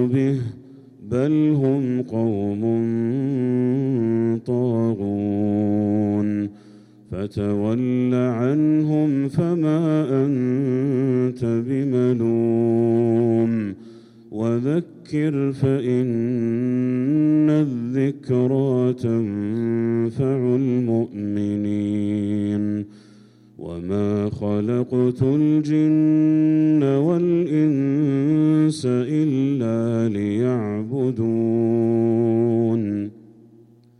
به بل هم قوم طاغون فتول عنهم فما أنت بملوم وذكر فإن الذكرى تنفع المؤمنين وما خلقت الجن والإنس إلا ليعبدون